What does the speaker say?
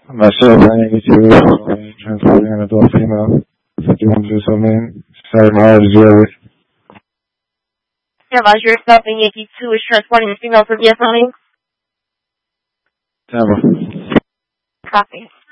Myself, I need to transporting an adult female. 51 something. 7 miles, 0. Advise yourself in Yankee 2 is transporting a female from yes, honey. Tampa. Copy.